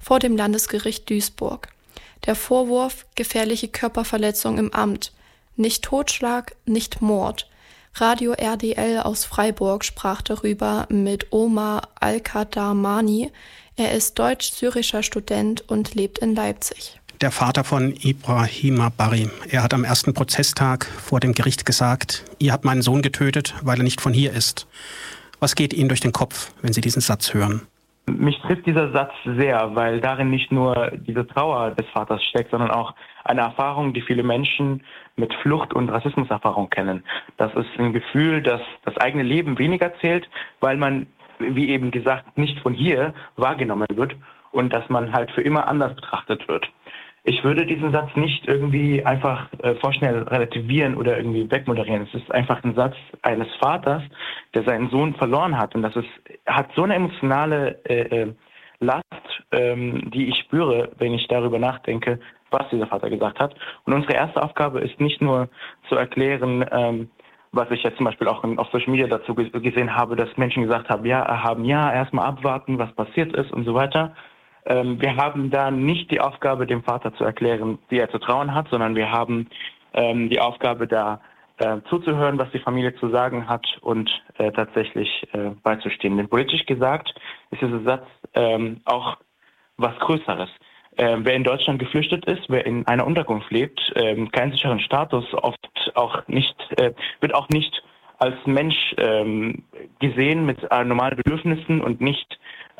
vor dem Landesgericht Duisburg. Der Vorwurf: gefährliche Körperverletzung im Amt. Nicht Totschlag, nicht Mord. Radio RDL aus Freiburg sprach darüber mit Omar Al-Kadamani. Er ist deutsch-syrischer Student und lebt in Leipzig. Der Vater von Ibrahima Barry, er hat am ersten Prozesstag vor dem Gericht gesagt: Ihr habt meinen Sohn getötet, weil er nicht von hier ist. Was geht Ihnen durch den Kopf, wenn Sie diesen Satz hören? Mich trifft dieser Satz sehr, weil darin nicht nur diese Trauer des Vaters steckt, sondern auch eine Erfahrung, die viele Menschen mit Flucht- und Rassismuserfahrung kennen. Das ist ein Gefühl, dass das eigene Leben weniger zählt, weil man, wie eben gesagt, nicht von hier wahrgenommen wird und dass man halt für immer anders betrachtet wird. Ich würde diesen Satz nicht irgendwie einfach vorschnell relativieren oder irgendwie wegmoderieren. Es ist einfach ein Satz eines Vaters, der seinen Sohn verloren hat. Und hat so eine emotionale Last, die ich spüre, wenn ich darüber nachdenke, was dieser Vater gesagt hat. Und unsere erste Aufgabe ist nicht nur zu erklären, was ich jetzt zum Beispiel auch auf Social Media dazu gesehen habe, dass Menschen gesagt haben, erstmal abwarten, was passiert ist und so weiter. Wir haben da nicht die Aufgabe, dem Vater zu erklären, wie er zu trauern hat, sondern wir haben die Aufgabe, da zuzuhören, was die Familie zu sagen hat und tatsächlich beizustehen. Denn politisch gesagt ist dieser Satz auch was Größeres. Wer in Deutschland geflüchtet ist, wer in einer Unterkunft lebt, keinen sicheren Status, wird auch nicht als Mensch gesehen mit normalen Bedürfnissen und nicht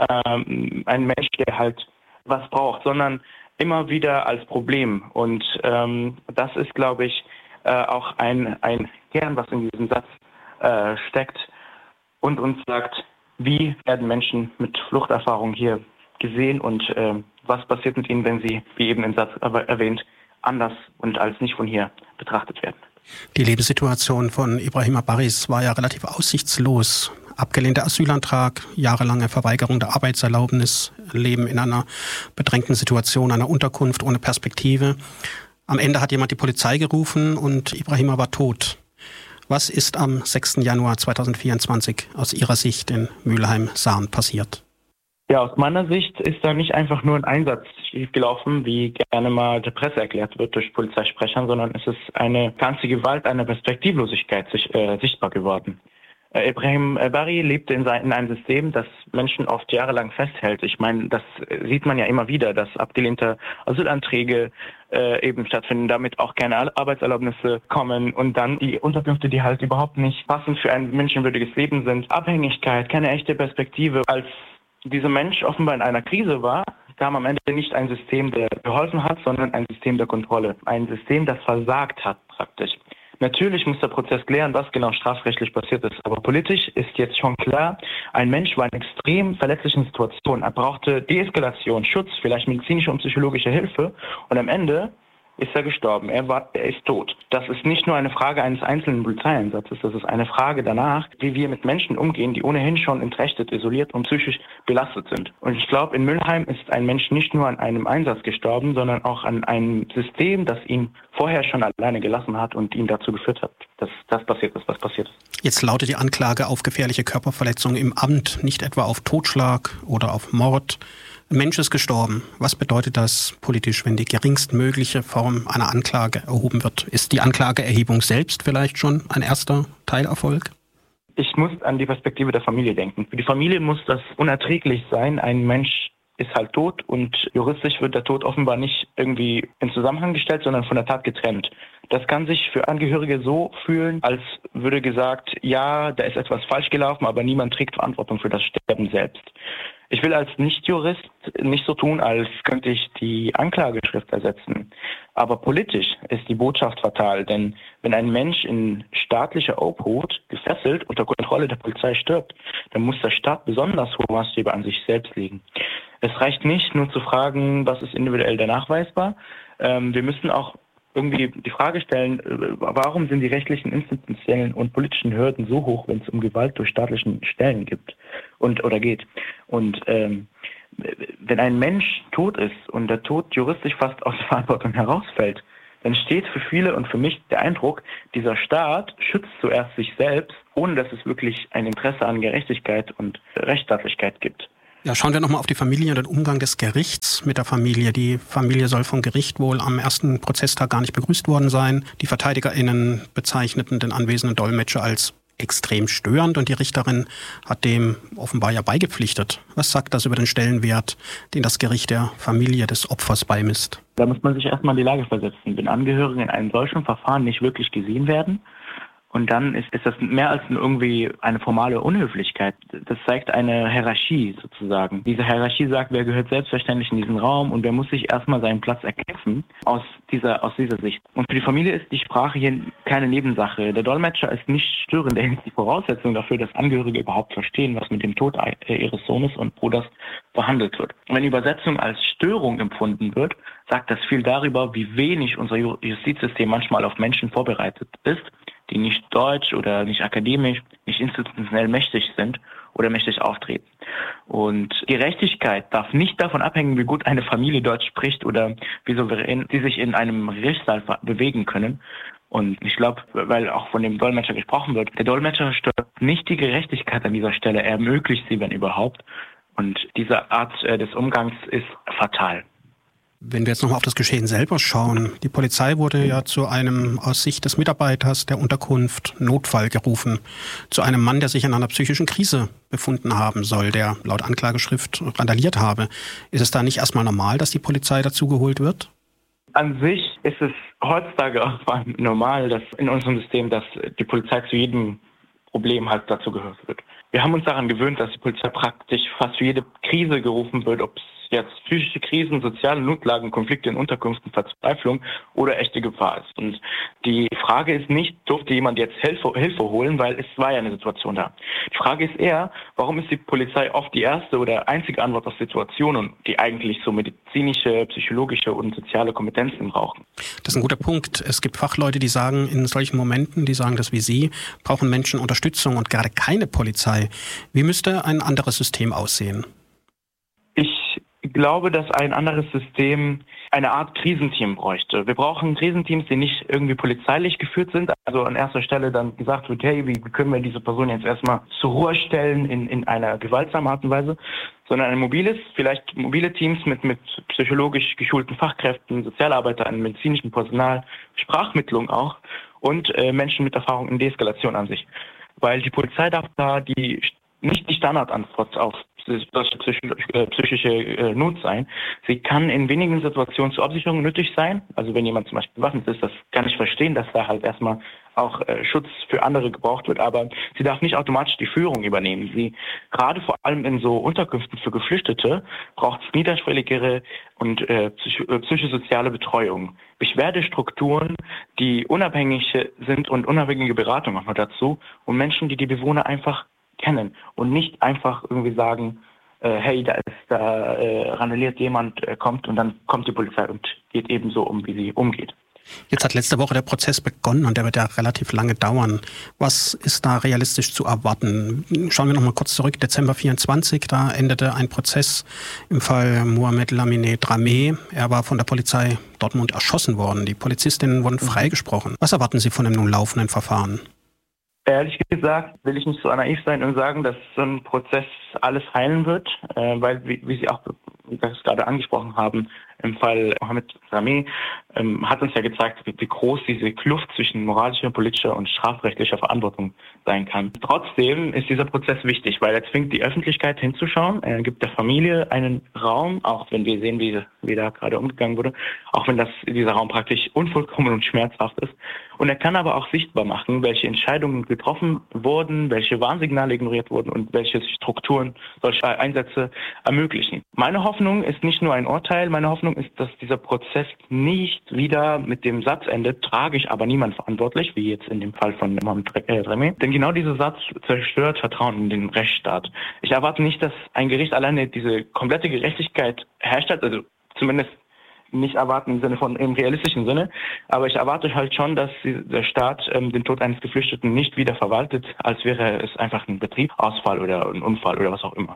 ein Mensch, der halt was braucht, sondern immer wieder als Problem. Und das ist, glaube ich, auch ein Kern, was in diesem Satz steckt und uns sagt, wie werden Menschen mit Fluchterfahrung hier gesehen und was passiert mit ihnen, wenn sie, wie eben im Satz erwähnt, anders und als nicht von hier betrachtet werden. Die Lebenssituation von Ibrahima Barry war ja relativ aussichtslos. Abgelehnter Asylantrag, jahrelange Verweigerung der Arbeitserlaubnis, Leben in einer bedrängten Situation, einer Unterkunft ohne Perspektive. Am Ende hat jemand die Polizei gerufen und Ibrahima war tot. Was ist am 6. Januar 2024 aus Ihrer Sicht in Mülheim-Sahn passiert? Ja, aus meiner Sicht ist da nicht einfach nur ein Einsatz schiefgelaufen, wie gerne mal der Presse erklärt wird durch Polizeisprechern, sondern es ist eine ganze Gewalt, eine Perspektivlosigkeit sichtbar geworden. Ibrahim Barry lebte in einem System, das Menschen oft jahrelang festhält. Ich meine, das sieht man ja immer wieder, dass abgelehnte Asylanträge eben stattfinden, damit auch keine Arbeitserlaubnisse kommen und dann die Unterkünfte, die halt überhaupt nicht passend für ein menschenwürdiges Leben sind. Abhängigkeit, keine echte Perspektive. Als dieser Mensch offenbar in einer Krise war, kam am Ende nicht ein System, der geholfen hat, sondern ein System der Kontrolle. Ein System, das versagt hat praktisch. Natürlich muss der Prozess klären, was genau strafrechtlich passiert ist. Aber politisch ist jetzt schon klar, ein Mensch war in extrem verletzlichen Situation. Er brauchte Deeskalation, Schutz, vielleicht medizinische und psychologische Hilfe. Und am Ende ist er gestorben. Er ist tot. Das ist nicht nur eine Frage eines einzelnen Polizeieinsatzes, das ist eine Frage danach, wie wir mit Menschen umgehen, die ohnehin schon entrechtet, isoliert und psychisch belastet sind. Und ich glaube, in Mülheim ist ein Mensch nicht nur an einem Einsatz gestorben, sondern auch an einem System, das ihn vorher schon alleine gelassen hat und ihn dazu geführt hat, dass das passiert ist, was passiert ist. Jetzt lautet die Anklage auf gefährliche Körperverletzung im Amt, nicht etwa auf Totschlag oder auf Mord. Ein Mensch ist gestorben. Was bedeutet das politisch, wenn die geringstmögliche Form einer Anklage erhoben wird? Ist die Anklageerhebung selbst vielleicht schon ein erster Teilerfolg? Ich muss an die Perspektive der Familie denken. Für die Familie muss das unerträglich sein. Ein Mensch ist halt tot und juristisch wird der Tod offenbar nicht irgendwie in Zusammenhang gestellt, sondern von der Tat getrennt. Das kann sich für Angehörige so fühlen, als würde gesagt, ja, da ist etwas falsch gelaufen, aber niemand trägt Verantwortung für das Sterben selbst. Ich will als Nicht-Jurist nicht so tun, als könnte ich die Anklageschrift ersetzen. Aber politisch ist die Botschaft fatal, denn wenn ein Mensch in staatlicher Obhut gefesselt unter Kontrolle der Polizei stirbt, dann muss der Staat besonders hohe Maßstäbe an sich selbst legen. Es reicht nicht nur zu fragen, was ist individuell da nachweisbar. Wir müssen auch irgendwie die Frage stellen, warum sind die rechtlichen, institutionellen und politischen Hürden so hoch, wenn es um Gewalt durch staatlichen Stellen geht. Und wenn ein Mensch tot ist und der Tod juristisch fast aus der Verantwortung herausfällt, dann steht für viele und für mich der Eindruck, dieser Staat schützt zuerst sich selbst, ohne dass es wirklich ein Interesse an Gerechtigkeit und Rechtsstaatlichkeit gibt. Ja, schauen wir nochmal auf die Familie und den Umgang des Gerichts mit der Familie. Die Familie soll vom Gericht wohl am ersten Prozesstag gar nicht begrüßt worden sein. Die VerteidigerInnen bezeichneten den anwesenden Dolmetscher als extrem störend und die Richterin hat dem offenbar ja beigepflichtet. Was sagt das über den Stellenwert, den das Gericht der Familie des Opfers beimisst? Da muss man sich erstmal in die Lage versetzen. Wenn Angehörige in einem solchen Verfahren nicht wirklich gesehen werden, und dann ist das mehr als irgendwie eine formale Unhöflichkeit. Das zeigt eine Hierarchie sozusagen. Diese Hierarchie sagt, wer gehört selbstverständlich in diesen Raum und wer muss sich erstmal seinen Platz erkämpfen aus dieser Sicht. Und für die Familie ist die Sprache hier keine Nebensache. Der Dolmetscher ist nicht störend. Er ist die Voraussetzung dafür, dass Angehörige überhaupt verstehen, was mit dem Tod ihres Sohnes und Bruders verhandelt wird. Und wenn Übersetzung als Störung empfunden wird, sagt das viel darüber, wie wenig unser Justizsystem manchmal auf Menschen vorbereitet ist, die nicht deutsch oder nicht akademisch, nicht institutionell mächtig sind oder mächtig auftreten. Und Gerechtigkeit darf nicht davon abhängen, wie gut eine Familie Deutsch spricht oder wie souverän sie sich in einem Gerichtssaal bewegen können. Und ich glaube, weil auch von dem Dolmetscher gesprochen wird, der Dolmetscher stört nicht die Gerechtigkeit an dieser Stelle, er ermöglicht sie, wenn überhaupt. Und diese Art des Umgangs ist fatal. Wenn wir jetzt nochmal auf das Geschehen selber schauen, die Polizei wurde ja zu einem aus Sicht des Mitarbeiters der Unterkunft Notfall gerufen, zu einem Mann, der sich in einer psychischen Krise befunden haben soll, der laut Anklageschrift randaliert habe. Ist es da nicht erstmal normal, dass die Polizei dazugeholt wird? An sich ist es heutzutage auch normal, dass in unserem System, dass die Polizei zu jedem Problem halt dazu gehört wird. Wir haben uns daran gewöhnt, dass die Polizei praktisch fast für jede Krise gerufen wird, ob es jetzt psychische Krisen, soziale Notlagen, Konflikte in Unterkünften, Verzweiflung oder echte Gefahr ist. Und die Frage ist nicht, durfte jemand jetzt Hilfe holen, weil es war ja eine Situation da. Die Frage ist eher, warum ist die Polizei oft die erste oder einzige Antwort auf Situationen, die eigentlich so medizinische, psychologische und soziale Kompetenzen brauchen? Das ist ein guter Punkt. Es gibt Fachleute, die sagen in solchen Momenten, die sagen das wie Sie, brauchen Menschen Unterstützung und gerade keine Polizei. Wie müsste ein anderes System aussehen? Ich glaube, dass ein anderes System eine Art Krisenteam bräuchte. Wir brauchen Krisenteams, die nicht irgendwie polizeilich geführt sind. Also an erster Stelle dann gesagt wird, hey, wie können wir diese Person jetzt erstmal zur Ruhe stellen in einer gewaltsamen Art und Weise, sondern ein vielleicht mobile Teams mit psychologisch geschulten Fachkräften, Sozialarbeitern, medizinischem Personal, Sprachmittlung auch und Menschen mit Erfahrung in Deeskalation an sich. Weil die Polizei darf da nicht die Standardantwort auf psychische Not sein. Sie kann in wenigen Situationen zur Absicherung nötig sein. Also wenn jemand zum Beispiel bewaffnet ist, das kann ich verstehen, dass da halt erstmal auch Schutz für andere gebraucht wird, aber sie darf nicht automatisch die Führung übernehmen. Gerade vor allem in so Unterkünften für Geflüchtete, braucht es niederschwelligere und psychosoziale Betreuung. Beschwerdestrukturen, die unabhängig sind und unabhängige Beratung auch noch dazu und Menschen, die Bewohner einfach kennen und nicht einfach irgendwie sagen, hey, da randaliert jemand, kommt und dann kommt die Polizei und geht ebenso um, wie sie umgeht. Jetzt hat letzte Woche der Prozess begonnen und der wird ja relativ lange dauern. Was ist da realistisch zu erwarten? Schauen wir noch mal kurz zurück. Dezember 24, da endete ein Prozess im Fall Mohamed Lamine Dramé. Er war von der Polizei Dortmund erschossen worden. Die Polizistinnen wurden freigesprochen. Was erwarten Sie von dem nun laufenden Verfahren? Ehrlich gesagt will ich nicht so naiv sein und sagen, dass so ein Prozess alles heilen wird, weil, wie Sie auch gerade angesprochen haben, im Fall Mohamed Dramé hat uns ja gezeigt, wie groß diese Kluft zwischen moralischer, politischer und strafrechtlicher Verantwortung sein kann. Trotzdem ist dieser Prozess wichtig, weil er zwingt die Öffentlichkeit hinzuschauen. Er gibt der Familie einen Raum, auch wenn wir sehen, wie da gerade umgegangen wurde, auch wenn dieser Raum praktisch unvollkommen und schmerzhaft ist. Und er kann aber auch sichtbar machen, welche Entscheidungen getroffen wurden, welche Warnsignale ignoriert wurden und welche Strukturen solche Einsätze ermöglichen. Meine Hoffnung ist nicht nur ein Urteil, meine Hoffnung ist, dass dieser Prozess nicht wieder mit dem Satz endet, tragisch, aber niemand verantwortlich, wie jetzt in dem Fall von Mohamed Dramé. Denn genau dieser Satz zerstört Vertrauen in den Rechtsstaat. Ich erwarte nicht, dass ein Gericht alleine diese komplette Gerechtigkeit herstellt, also zumindest nicht erwarten im Sinne von im realistischen Sinne, aber ich erwarte halt schon, dass der Staat den Tod eines Geflüchteten nicht wieder verwaltet, als wäre es einfach ein Betriebsausfall oder ein Unfall oder was auch immer.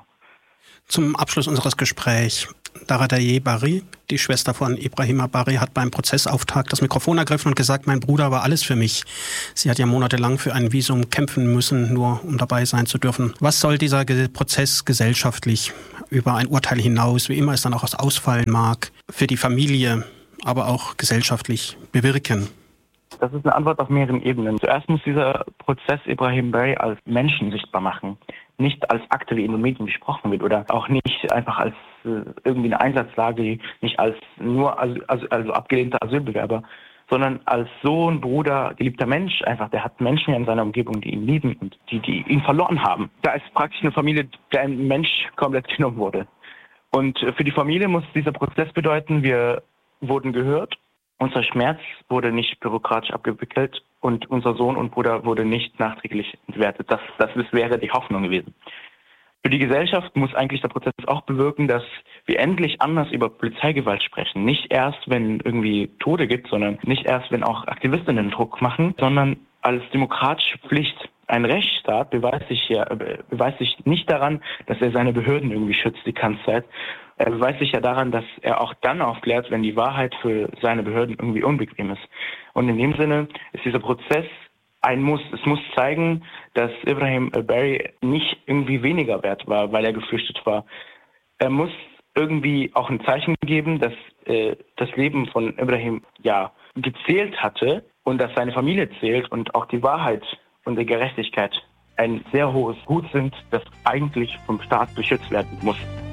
Zum Abschluss unseres Gesprächs. Daradaye Bari, die Schwester von Ibrahima Bari, hat beim Prozessauftakt das Mikrofon ergriffen und gesagt, mein Bruder war alles für mich. Sie hat ja monatelang für ein Visum kämpfen müssen, nur um dabei sein zu dürfen. Was soll dieser Prozess gesellschaftlich über ein Urteil hinaus, wie immer es dann auch ausfallen mag, für die Familie, aber auch gesellschaftlich bewirken? Das ist eine Antwort auf mehreren Ebenen. Zuerst muss dieser Prozess Ibrahim Bary als Menschen sichtbar machen. Nicht als Akte, wie in den Medien besprochen wird, oder auch nicht einfach als irgendwie eine Einsatzlage, nicht als nur also abgelehnter Asylbewerber, sondern als Sohn, Bruder, geliebter Mensch einfach. Der hat Menschen in seiner Umgebung, die ihn lieben und die ihn verloren haben. Da ist praktisch eine Familie, der ein Mensch komplett genommen wurde. Und für die Familie muss dieser Prozess bedeuten, wir wurden gehört. Unser Schmerz wurde nicht bürokratisch abgewickelt und unser Sohn und Bruder wurde nicht nachträglich entwertet. Das wäre die Hoffnung gewesen. Für die Gesellschaft muss eigentlich der Prozess auch bewirken, dass wir endlich anders über Polizeigewalt sprechen. Nicht erst, wenn irgendwie Tode gibt, sondern nicht erst, wenn auch Aktivistinnen Druck machen, sondern als demokratische Pflicht. Ein Rechtsstaat beweist sich nicht daran, dass er seine Behörden irgendwie schützt die ganze Zeit. Er beweist sich ja daran, dass er auch dann aufklärt, wenn die Wahrheit für seine Behörden irgendwie unbequem ist. Und in dem Sinne ist dieser Prozess ein Muss. Es muss zeigen, dass Ibrahim Bary nicht irgendwie weniger wert war, weil er geflüchtet war. Er muss irgendwie auch ein Zeichen geben, dass das Leben von Ibrahim gezählt hatte und dass seine Familie zählt und auch die Wahrheit und die Gerechtigkeit ein sehr hohes Gut sind, das eigentlich vom Staat beschützt werden muss.